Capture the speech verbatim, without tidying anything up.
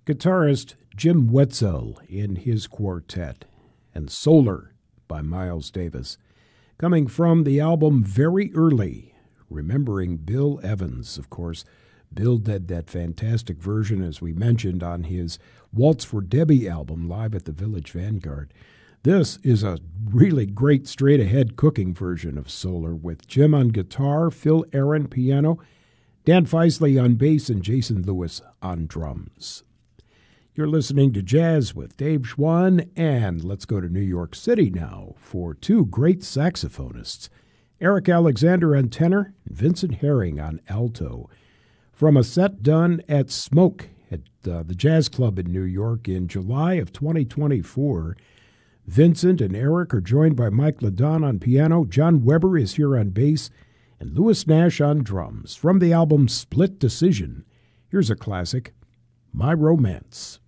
Guitarist Jim Wetzel in his quartet, and Solar by Miles Davis. Coming from the album Very Early, remembering Bill Evans, of course. Bill did that fantastic version, as we mentioned, on his Waltz for Debbie album, live at the Village Vanguard. This is a really great straight-ahead cooking version of Solar, with Jim on guitar, Phil Aaron piano, Dan Feisley on bass, and Jason Lewis on drums. You're listening to Jazz with Dave Schwann, and let's go to New York City now for two great saxophonists, Eric Alexander on tenor, and Vincent Herring on alto. From a set done at Smoke at uh, the Jazz Club in New York in July of twenty twenty-four, Vincent and Eric are joined by Mike LeDon on piano, John Weber is here on bass, and Louis Nash on drums. From the album Split Decision, here's a classic, My Romance.